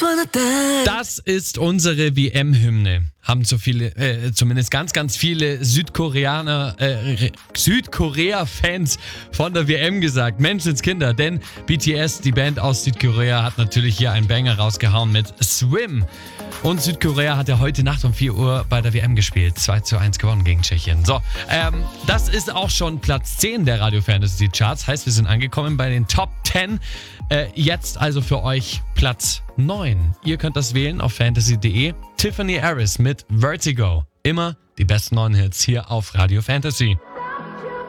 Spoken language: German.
Das ist unsere WM-Hymne. Haben so viele, zumindest ganz viele Südkorea-Fans von der WM gesagt. Menschenskinder, denn BTS, die Band aus Südkorea, hat natürlich hier einen Banger rausgehauen mit Swim. Und Südkorea hat ja heute Nacht um 4 Uhr bei der WM gespielt. 2:1 gewonnen gegen Tschechien. So, das ist auch schon Platz 10 der Radio Fantasy Charts. Heißt, wir sind angekommen bei den Top 10. Jetzt also für euch Platz 9. Ihr könnt das wählen auf fantasy.de. Tiffany Harris mit Vertigo. Immer die besten neuen Hits hier auf Radio Fantasy.